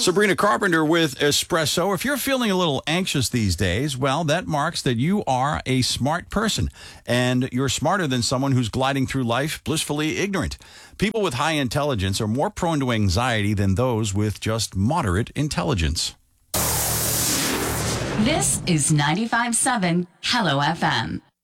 Sabrina Carpenter with Espresso. If you're feeling a little anxious these days, well, that marks that you are a smart person, and you're smarter than someone who's gliding through life blissfully ignorant. People with high intelligence are more prone to anxiety than those with just moderate intelligence. This is 95.7 Hello FM.